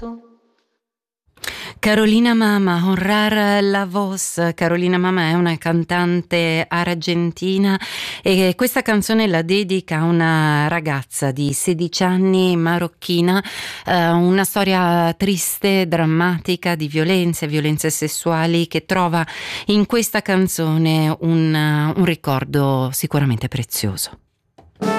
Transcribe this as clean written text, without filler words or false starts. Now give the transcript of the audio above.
Carolina Mama, Honrar la Voz. Carolina Mama è una cantante argentina e questa canzone la dedica a una ragazza di 16 anni marocchina, una storia triste, drammatica di violenze sessuali che trova in questa canzone un ricordo sicuramente prezioso.